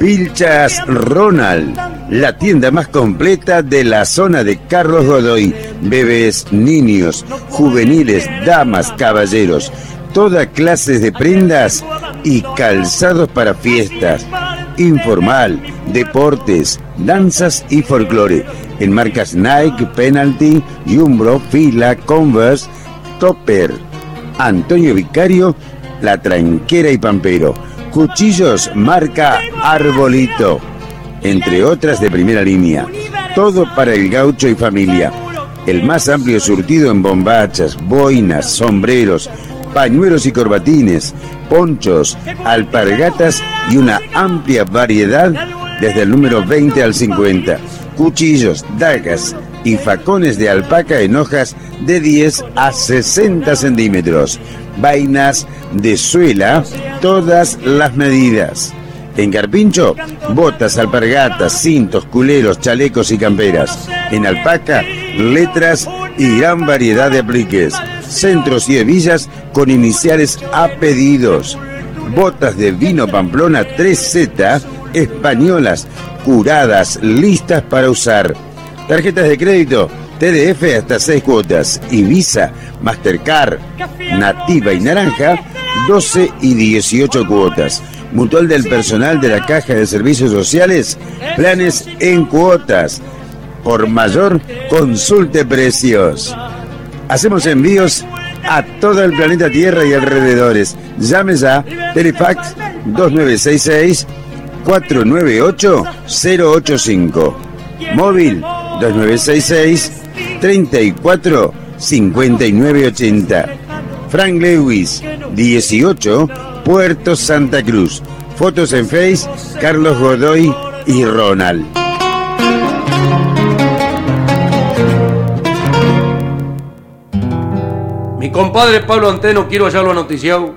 Pilchas Ronald, la tienda más completa de la zona de Carlos Godoy. Bebés, niños, juveniles, damas, caballeros, toda clase de prendas y calzados para fiestas, informal, deportes, danzas y folclore. En marcas Nike, Penalty, Umbro, Fila, Converse, Topper, Antonio Vicario, La Tranquera y Pampero. Cuchillos marca Arbolito, entre otras de primera línea. Todo para el gaucho y familia. El más amplio surtido en bombachas, boinas, sombreros, pañuelos y corbatines, ponchos, alpargatas y una amplia variedad desde el número 20 al 50. Cuchillos, dagas y facones de alpaca en hojas de 10 a 60 centímetros. Vainas de suela, todas las medidas. En Carpincho, botas, alpargatas, cintos, culeros, chalecos y camperas. En alpaca, letras y gran variedad de apliques. Centros y hebillas con iniciales a pedidos. Botas de vino Pamplona 3Z, españolas, curadas, listas para usar. Tarjetas de crédito, TDF hasta 6 cuotas. Y Visa, Mastercard, Nativa y Naranja, 12 y 18 cuotas. Mutual del personal de la Caja de Servicios Sociales, planes en cuotas. Por mayor, consulte precios. Hacemos envíos a todo el planeta Tierra y alrededores. Llame ya, Telefax 2966-498-085. Móvil 2966-345980. Frank Lewis, 18, Puerto Santa Cruz. Fotos en Face, Carlos Godoy y Ronald. Mi compadre Pablo Anteno, quiero hallarlo anoticiado.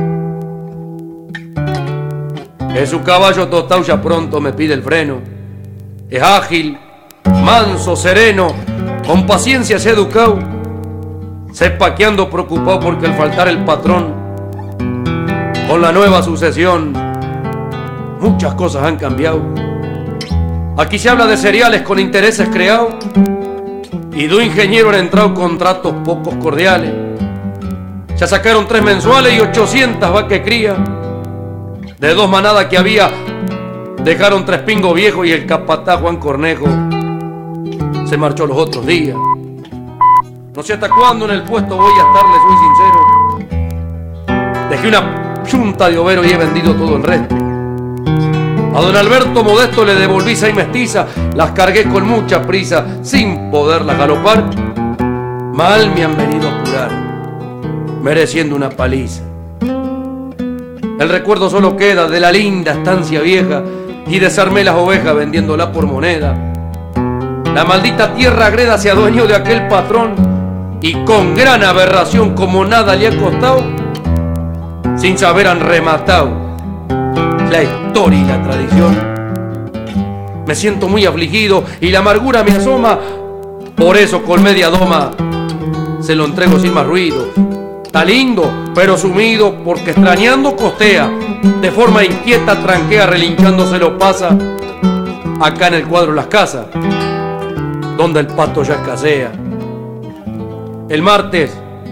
Es su caballo tostado, ya pronto me pide el freno. Es ágil, manso, sereno, con paciencia se ha educado. Sepa que ando preocupado porque al faltar el patrón, con la nueva sucesión, muchas cosas han cambiado. Aquí se habla de cereales con intereses creados y de un ingeniero han entrado contratos pocos cordiales. Ya sacaron 3 mensuales y 800 vacas cría. De 2 manadas que había, dejaron 3 pingos viejos y el capataz Juan Cornejo se marchó los otros días. No sé hasta cuándo en el puesto voy a estar, le soy sincero. Dejé una yunta de overos y he vendido todo el resto. A don Alberto Modesto le devolví 6 mestizas, las cargué con mucha prisa, sin poderlas galopar. Mal me han venido a curar, mereciendo una paliza. El recuerdo solo queda de la linda estancia vieja y desarmé las ovejas vendiéndolas por moneda. La maldita tierra agreda se adueñó de aquel patrón y con gran aberración, como nada le ha costado, sin saber han rematado la historia y la tradición. Me siento muy afligido y la amargura me asoma, por eso con media doma se lo entrego sin más ruido. Está lindo, pero sumido, porque extrañando costea, de forma inquieta tranquea, relinchando se lo pasa acá en el cuadro Las Casas, donde el pasto ya escasea. El martes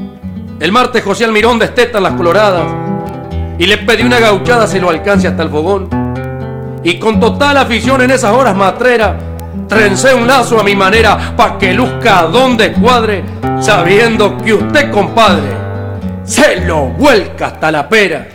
José Almirón desteta las coloradas y le pedí una gauchada se lo alcance hasta el fogón. Y con total afición en esas horas matreras, trencé un lazo a mi manera pa' que luzca donde cuadre, sabiendo que usted, compadre, se lo vuelca hasta la pera.